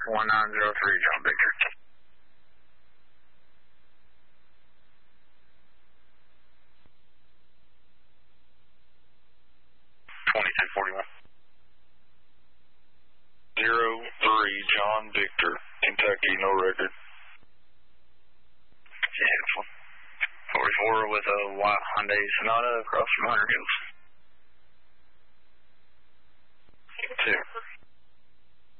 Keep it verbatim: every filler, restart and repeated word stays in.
one nine zero three, John Victor. twenty-two forty-one. zero three, John Victor, Kentucky, no record. Yeah, forty-four with a white Hyundai Sonata across from Hunter Hills. Two.